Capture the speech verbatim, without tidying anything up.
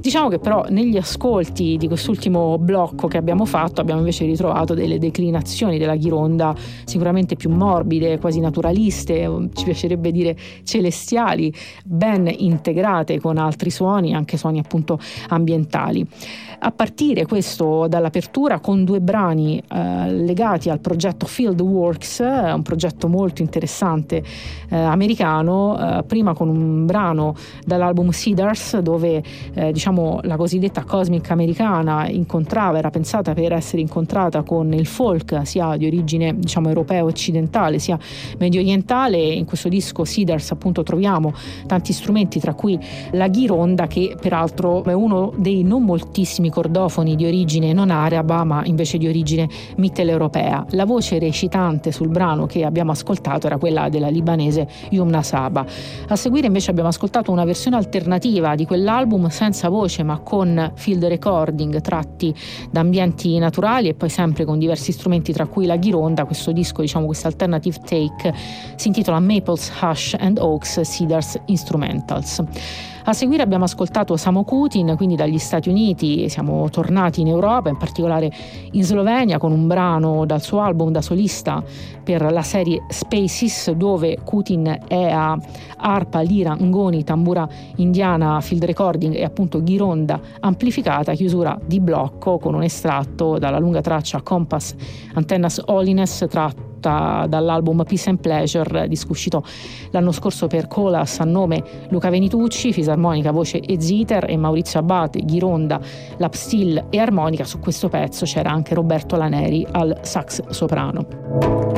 Diciamo che però negli ascolti di quest'ultimo blocco che abbiamo fatto abbiamo invece ritrovato delle declinazioni della ghironda sicuramente più morbide, quasi naturaliste, ci piacerebbe dire celestiali, ben integrate con altri suoni, anche suoni appunto ambientali. A partire questo dall'apertura con due brani eh, legati al progetto Fieldworks, un progetto molto interessante eh, americano, eh, prima con un brano dall'album Cedars, dove eh, diciamo la cosiddetta cosmic americana incontrava, era pensata per essere incontrata con il folk sia di origine diciamo europeo occidentale sia medio orientale. In questo disco Cedars appunto troviamo tanti strumenti, tra cui la ghironda, che peraltro è uno dei non moltissimi cordofoni di origine non araba ma invece di origine mitteleuropea. La voce recitante sul brano che abbiamo ascoltato era quella della libanese Yumna Saba. A seguire invece abbiamo ascoltato una versione alternativa di quell'album senza voce ma con field recording tratti da ambienti naturali e poi sempre con diversi strumenti, tra cui la ghironda. Questo disco, diciamo questa alternative take, si intitola Maples, Hush and Oaks Cedars Instrumentals. A seguire abbiamo ascoltato Samo Kutin, quindi dagli Stati Uniti siamo tornati in Europa, in particolare in Slovenia, con un brano dal suo album da solista per la serie Spaces, dove Kutin è a arpa, lira, ngoni, tambura indiana, field recording e appunto ghironda amplificata, chiusura di blocco con un estratto dalla lunga traccia Compass Antennas Holiness, tratto dall'album Peace and Pleasure, disco uscito l'anno scorso per Colas, a nome Luca Venitucci, fisarmonica, voce e zither, e Maurizio Abate, ghironda, lap steel e armonica. Su questo pezzo c'era anche Roberto Laneri al sax soprano.